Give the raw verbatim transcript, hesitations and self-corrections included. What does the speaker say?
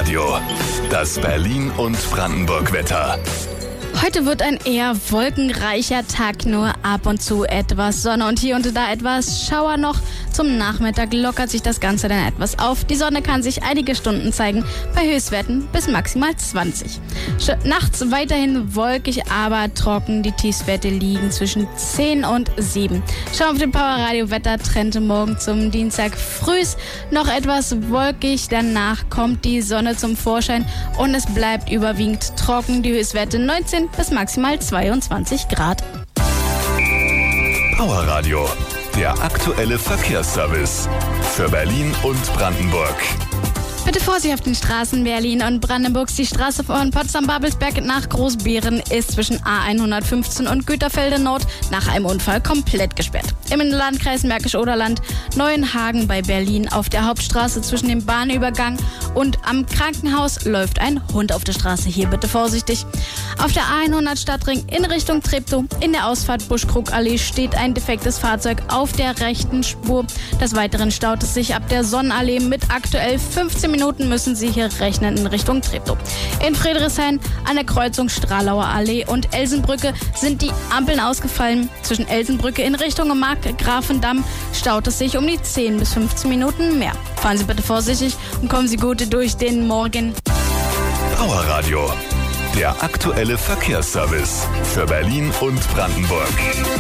Radio, das Berlin- und Brandenburg-Wetter. Heute wird ein eher wolkenreicher Tag, nur ab und zu etwas Sonne und hier und da etwas Schauer noch. Zum Nachmittag lockert sich das Ganze dann etwas auf. Die Sonne kann sich einige Stunden zeigen, bei Höchstwerten bis maximal zwanzig. Nachts weiterhin wolkig, aber trocken. Die Tiefstwerte liegen zwischen zehn und sieben. Schauen wir auf den Powerradio-Wettertrend morgen zum Dienstag. Frühs noch etwas wolkig, danach kommt die Sonne zum Vorschein und es bleibt überwiegend trocken. Die Höchstwerte neunzehn bis maximal zweiundzwanzig Grad. Powerradio, der aktuelle Verkehrsservice für Berlin und Brandenburg. Bitte Vorsicht auf den Straßen Berlin und Brandenburgs. Die Straße von Potsdam-Babelsberg nach Großbeeren ist zwischen A hundertfünfzehn und Güterfelde Nord nach einem Unfall komplett gesperrt. Im Landkreis Märkisch-Oderland, Neuenhagen bei Berlin auf der Hauptstraße zwischen dem Bahnübergang und am Krankenhaus läuft ein Hund auf der Straße. Hier bitte vorsichtig. Auf der A hundert Stadtring in Richtung Treptow in der Ausfahrt Buschkrugallee steht ein defektes Fahrzeug auf der rechten Spur. Des Weiteren staut es sich ab der Sonnenallee mit aktuell fünfzehn Minuten müssen Sie hier rechnen in Richtung Treptow. In Friedrichshain an der Kreuzung Stralauer Allee und Elsenbrücke sind die Ampeln ausgefallen. Zwischen Elsenbrücke in Richtung Markgrafendamm staut es sich um die zehn bis fünfzehn Minuten mehr. Fahren Sie bitte vorsichtig und kommen Sie gut durch den Morgen. Powerradio, der aktuelle Verkehrsservice für Berlin und Brandenburg.